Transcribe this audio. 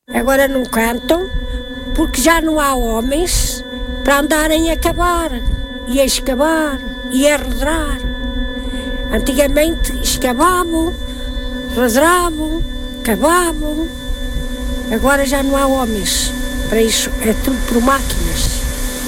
Agora não cantam porque já não há homens para andarem a cavar e a escavar e a redrar. Antigamente escavavam, redravam, cavavam. Agora já não há homens para isso, é tudo por máquina.